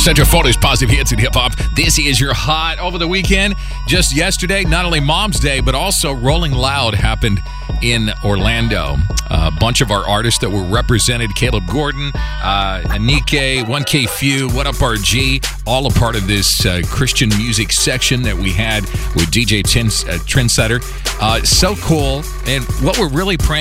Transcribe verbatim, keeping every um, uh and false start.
Central Florida's positive hits and hip hop. This is your hot over the weekend. Just yesterday, not only Mom's Day, but also Rolling Loud happened in Orlando. A bunch of our artists that were represented: Caleb Gordon, uh, Anike, one K Few, What Up R G, all a part of this uh, Christian music section that we had with D J Tin, uh, Trendsetter. Uh, so cool. And what we're really praying